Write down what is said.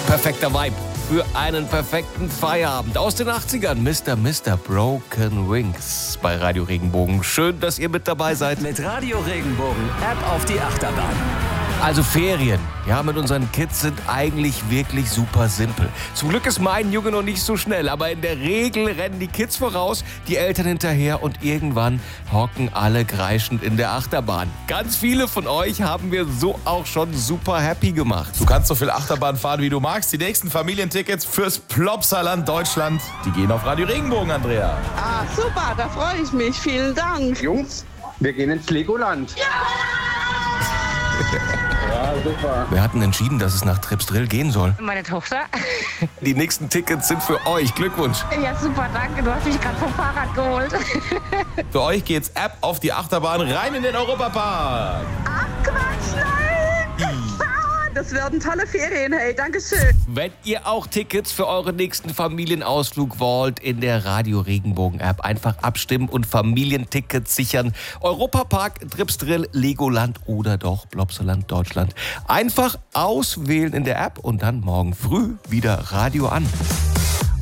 Perfekter Vibe für einen perfekten Feierabend. Aus den 80ern, Mr. Broken Wings bei Radio Regenbogen. Schön, dass ihr mit dabei seid. Mit Radio Regenbogen, App auf die Achterbahn. Also Ferien, ja, mit unseren Kids sind eigentlich wirklich super simpel. Zum Glück ist mein Junge noch nicht so schnell, aber in der Regel rennen die Kids voraus, die Eltern hinterher und irgendwann hocken alle kreischend in der Achterbahn. Ganz viele von euch haben wir so auch schon super happy gemacht. Du kannst so viel Achterbahn fahren, wie du magst. Die nächsten Familientickets fürs Plopsaland Deutschland, die gehen auf Radio Regenbogen, Andrea. Ah, super, da freue ich mich. Vielen Dank. Jungs, wir gehen ins Legoland. Ja, super. Wir hatten entschieden, dass es nach Tripsdrill gehen soll. Meine Tochter. Die nächsten Tickets sind für euch. Glückwunsch. Ja, super, danke. Du hast mich gerade vom Fahrrad geholt. Für euch geht's App auf die Achterbahn rein in den Europapark. Ach, Quatsch, nein. Das werden tolle Ferien, hey, dankeschön. Wenn ihr auch Tickets für euren nächsten Familienausflug wollt, in der Radio Regenbogen App einfach abstimmen und Familientickets sichern. Europapark, Tripsdrill, Legoland oder doch Plopsaland Deutschland. Einfach auswählen in der App und dann morgen früh wieder Radio an.